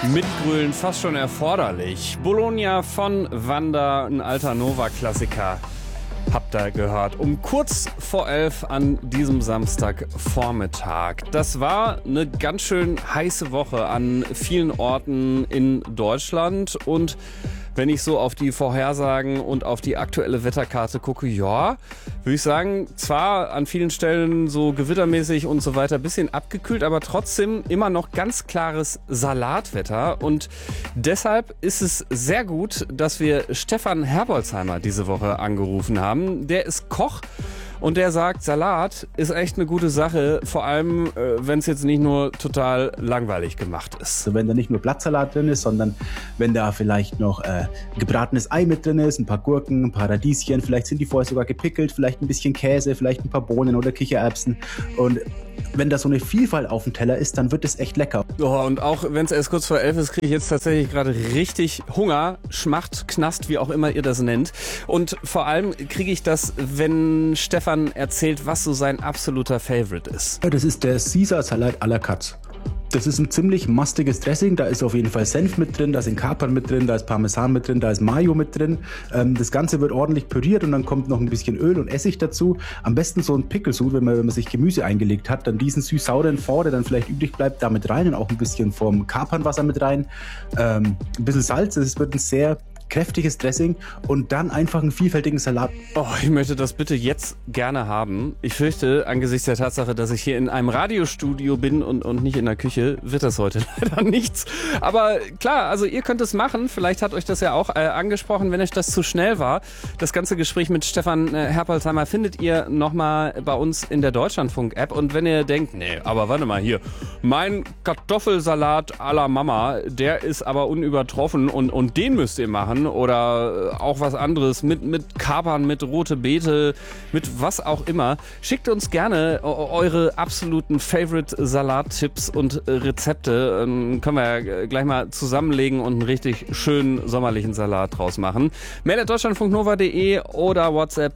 Mitgrölen fast schon erforderlich. Bologna von Wanda, ein alter Nova-Klassiker. Habt ihr gehört. Um kurz vor 11 an diesem Samstagvormittag. Das war eine ganz schön heiße Woche an vielen Orten in Deutschland. Und wenn ich so auf die Vorhersagen und auf die aktuelle Wetterkarte gucke, ja, würde ich sagen, zwar an vielen Stellen so gewittermäßig und so weiter, ein bisschen abgekühlt, aber trotzdem immer noch ganz klares Salatwetter. Und deshalb ist es sehr gut, dass wir Stefan Herbolzheimer diese Woche angerufen haben. Der ist Koch. Und der sagt, Salat ist echt eine gute Sache, vor allem, wenn es jetzt nicht nur total langweilig gemacht ist. Also wenn da nicht nur Blattsalat drin ist, sondern wenn da vielleicht noch gebratenes Ei mit drin ist, ein paar Gurken, ein paar Radieschen, vielleicht sind die vorher sogar gepickelt, vielleicht ein bisschen Käse, vielleicht ein paar Bohnen oder Kichererbsen. Und wenn da so eine Vielfalt auf dem Teller ist, dann wird es echt lecker. Oh, und auch wenn es erst kurz vor 11 ist, kriege ich jetzt tatsächlich gerade richtig Hunger, Schmacht, Knast, wie auch immer ihr das nennt. Und vor allem kriege ich das, wenn Stefan erzählt, was so sein absoluter Favorite ist. Ja, das ist der Caesar-Salat à la Katz. Das ist ein ziemlich mastiges Dressing, da ist auf jeden Fall Senf mit drin, da sind Kapern mit drin, da ist Parmesan mit drin, da ist Mayo mit drin. Das Ganze wird ordentlich püriert und dann kommt noch ein bisschen Öl und Essig dazu. Am besten so ein Pickelsud, wenn man sich Gemüse eingelegt hat, dann diesen süß-sauren Fond, der dann vielleicht übrig bleibt, da mit rein und auch ein bisschen vom Kapernwasser mit rein. Ein bisschen Salz, es wird ein sehr kräftiges Dressing und dann einfach einen vielfältigen Salat. Oh, ich möchte das bitte jetzt gerne haben. Ich fürchte, angesichts der Tatsache, dass ich hier in einem Radiostudio bin und nicht in der Küche, wird das heute leider nichts. Aber klar, also ihr könnt es machen. Vielleicht hat euch das ja auch angesprochen, wenn euch das zu schnell war. Das ganze Gespräch mit Stefan Herbolzheimer findet ihr nochmal bei uns in der Deutschlandfunk-App. Und wenn ihr denkt, nee, aber warte mal hier, mein Kartoffelsalat à la Mama, der ist aber unübertroffen und den müsst ihr machen. Oder auch was anderes mit Kapern, mit rote Beete, mit was auch immer. Schickt uns gerne eure absoluten Favorite-Salat-Tipps und Rezepte. Können wir ja gleich mal zusammenlegen und einen richtig schönen sommerlichen Salat draus machen. Mail at deutschlandfunknova.de oder WhatsApp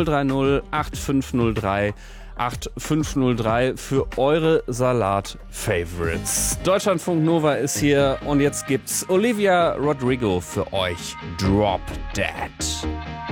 030 8503 8503 für eure Salat-Favorites. Deutschlandfunk Nova ist hier und jetzt gibt's Olivia Rodrigo für euch. Drop Dead.